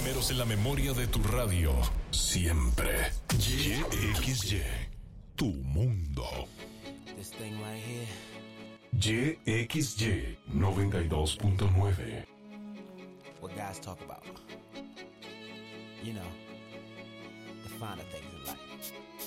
primeros en la memoria de tu radio. Siempre. YXY. Tu mundo. This thing right here. YXY 92.9. What guys talk about. You know, the finer things in life.